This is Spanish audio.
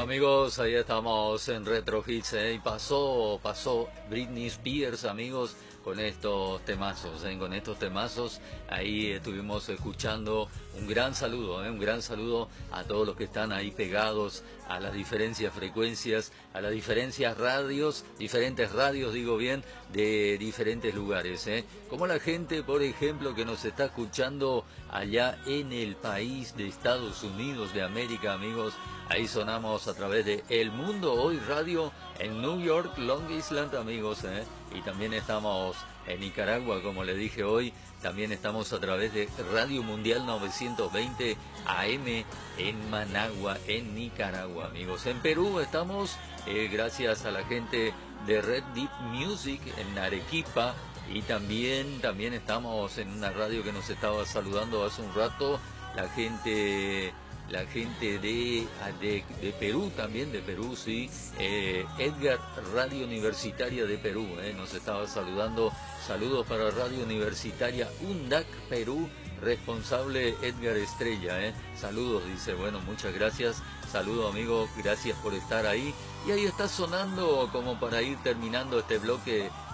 Amigos, ahí estamos en Retro Hits, y pasó Britney Spears, amigos, con estos temazos, ahí estuvimos escuchando. Un gran saludo a todos los que están ahí pegados a las diferentes frecuencias, a las diferentes radios, digo bien, de diferentes lugares, como la gente, por ejemplo, que nos está escuchando allá en el país de Estados Unidos de América, amigos. Ahí sonamos a través de El Mundo Hoy Radio en New York, Long Island, amigos, y también estamos en Nicaragua, como le dije hoy. También estamos a través de Radio Mundial 920 AM en Managua, en Nicaragua, amigos. En Perú estamos, gracias a la gente de Red Deep Music en Arequipa, y también estamos en una radio que nos estaba saludando hace un rato, la gente de Perú, también de Perú, sí, Edgar, Radio Universitaria de Perú, nos estaba saludando. Saludos para Radio Universitaria UNDAC Perú, responsable Edgar Estrella, saludos, dice. Bueno, muchas gracias, saludos, amigo, gracias por estar ahí. Y ahí está sonando, como para ir terminando este bloque,